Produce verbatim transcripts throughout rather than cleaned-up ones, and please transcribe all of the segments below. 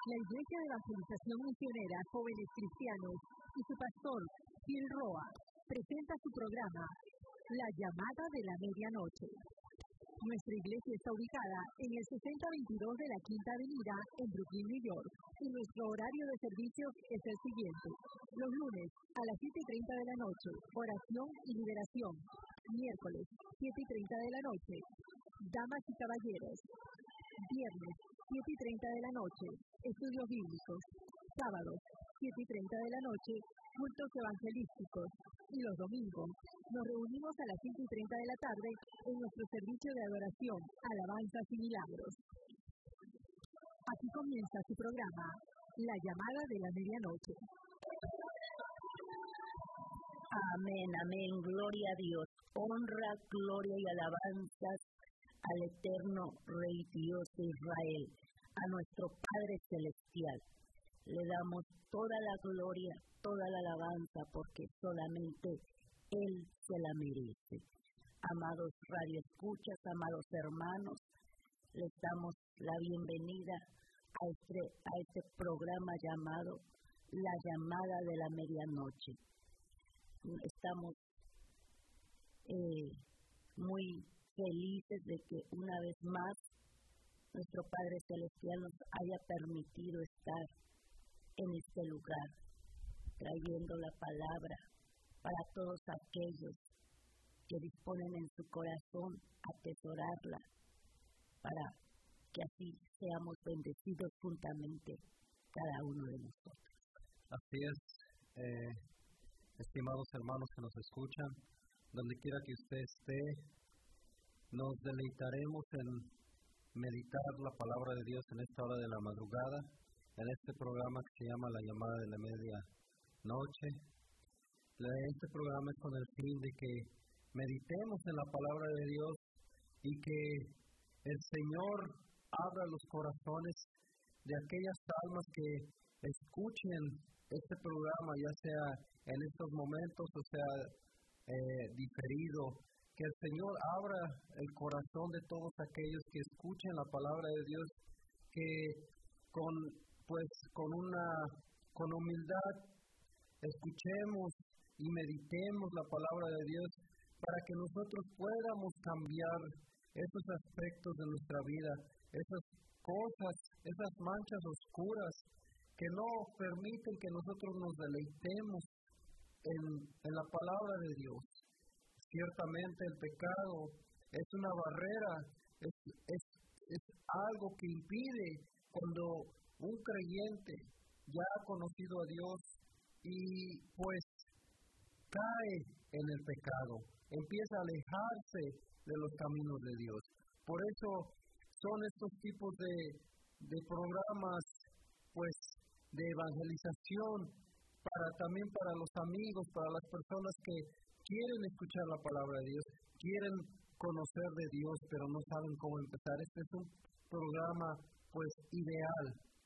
La Iglesia de Evangelización Misionera Jóvenes Cristianos y su pastor, Phil Roa, presenta su programa, La Llamada de la Medianoche. Nuestra iglesia está ubicada en el sesenta veintidós de la Quinta Avenida en Brooklyn, New York, y nuestro horario de servicio es el siguiente. Los lunes a las siete y treinta de la noche, oración y liberación. Miércoles, siete y treinta de la noche, damas y caballeros. Viernes, siete y treinta de la noche, estudios bíblicos. Sábados, siete y treinta de la noche, cultos evangelísticos. Y los domingos, nos reunimos a las cinco y treinta de la tarde en nuestro servicio de adoración, alabanzas y milagros. Aquí comienza su programa, La Llamada de la Medianoche. Amén, amén, gloria a Dios. Honra, gloria y alabanzas al eterno Rey Dios de Israel, a nuestro Padre Celestial. Le damos toda la gloria, toda la alabanza, porque solamente Él se la merece. Amados radioescuchas, amados hermanos, les damos la bienvenida a este, a este programa llamado La Llamada de la Medianoche. Estamos eh, muy felices de que una vez más nuestro Padre Celestial nos haya permitido estar en este lugar, trayendo la palabra para todos aquellos que disponen en su corazón atesorarla, para que así seamos bendecidos juntamente cada uno de nosotros. Así es, eh, estimados hermanos que nos escuchan, donde quiera que usted esté, nos deleitaremos en meditar la palabra de Dios en esta hora de la madrugada, en este programa que se llama La Llamada de la Medianoche. Este programa es con el fin de que meditemos en la palabra de Dios y que el Señor abra los corazones de aquellas almas que escuchen este programa, ya sea en estos momentos o sea eh, diferido. Que el Señor abra el corazón de todos aquellos que escuchen la palabra de Dios, que con pues con una con humildad escuchemos y meditemos la palabra de Dios para que nosotros podamos cambiar esos aspectos de nuestra vida, esas cosas, esas manchas oscuras que no permiten que nosotros nos deleitemos en, en la palabra de Dios. Ciertamente el pecado es una barrera, es, es, es algo que impide cuando un creyente ya ha conocido a Dios y pues cae en el pecado, empieza a alejarse de los caminos de Dios. Por eso son estos tipos de, de programas pues de evangelización para también para los amigos, para las personas que quieren escuchar la palabra de Dios, quieren conocer de Dios, pero no saben cómo empezar. Este es un programa pues ideal.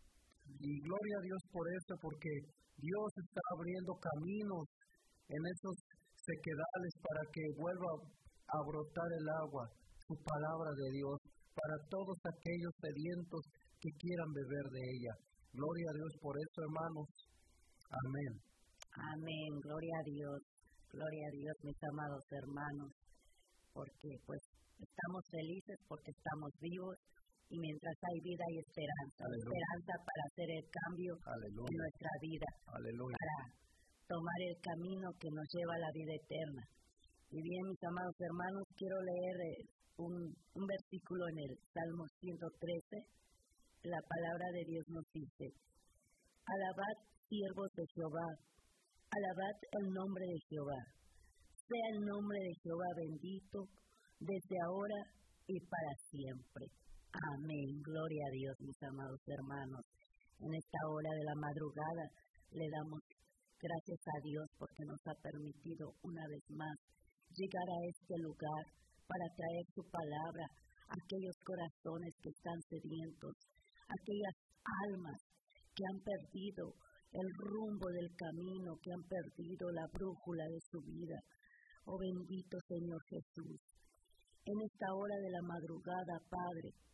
Y gloria a Dios por eso, porque Dios está abriendo caminos en esos sequedales para que vuelva a brotar el agua, su palabra de Dios, para todos aquellos sedientos que quieran beber de ella. Gloria a Dios por eso, hermanos. Amén. Amén, gloria a Dios. Gloria a Dios, mis amados hermanos, porque pues estamos felices porque estamos vivos y mientras hay vida hay esperanza. Aleluya. Esperanza para hacer el cambio Aleluya. En nuestra vida, Aleluya. Para tomar el camino que nos lleva a la vida eterna. Y bien, mis amados hermanos, quiero leer eh, un, un versículo en el Salmo ciento trece. La palabra de Dios nos dice: alabad, siervos de Jehová, alabad el nombre de Jehová. Sea el nombre de Jehová bendito desde ahora y para siempre. Amén. Gloria a Dios, mis amados hermanos. En esta hora de la madrugada le damos gracias a Dios porque nos ha permitido una vez más llegar a este lugar para traer su palabra a aquellos corazones que están sedientos, aquellas almas que han perdido el rumbo del camino, que han perdido la brújula de su vida. Oh bendito Señor Jesús, en esta hora de la madrugada, Padre,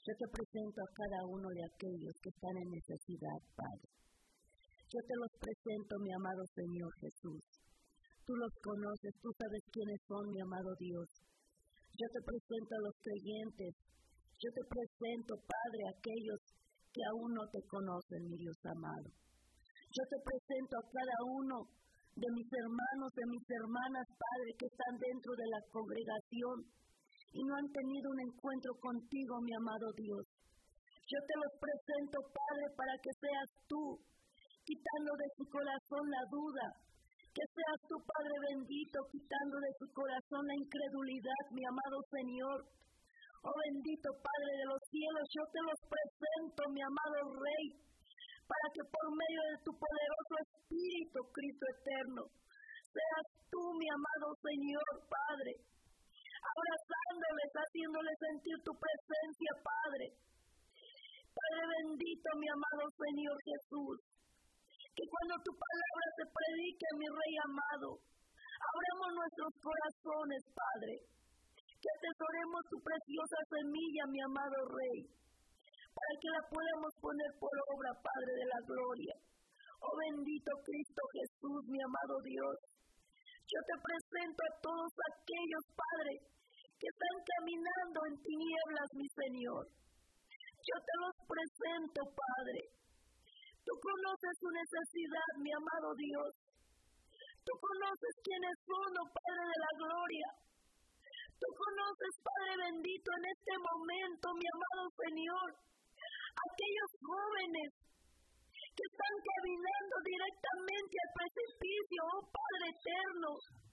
Yo te presento a cada uno de aquellos que están en necesidad, Padre. Yo te los presento, mi amado Señor Jesús. Tú los conoces, tú sabes quiénes son, mi amado Dios. Yo te presento a los creyentes. Yo te presento, Padre, a aquellos que aún no te conocen, mi Dios amado. Yo te presento a cada uno de mis hermanos, de mis hermanas, Padre, que están dentro de la congregación y no han tenido un encuentro contigo, mi amado Dios. Yo te los presento, Padre, para que seas tú, quitando de su corazón la duda, que seas tú, Padre bendito, quitando de su corazón la incredulidad, mi amado Señor. Oh bendito Padre de los cielos, yo te los presento, mi amado Rey, para que por medio de tu poderoso Espíritu, Cristo eterno, seas tú, mi amado Señor, Padre, abrazándoles, haciéndoles sentir tu presencia, Padre. Padre bendito, mi amado Señor Jesús, que cuando tu palabra se predique, mi Rey amado, abramos nuestros corazones, Padre, que atesoremos tu preciosa semilla, mi amado Rey, para que la podamos poner por obra, Padre de la gloria. Oh bendito Cristo Jesús, mi amado Dios, yo te presento a todos aquellos, Padre, que están caminando en tinieblas, mi Señor. Yo te los presento, Padre. Tú conoces su necesidad, mi amado Dios. Tú conoces quiénes son, oh Padre de la gloria. Tú conoces, Padre bendito, en este momento, mi amado Señor, aquellos jóvenes que están caminando directamente al precipicio, oh Padre eterno.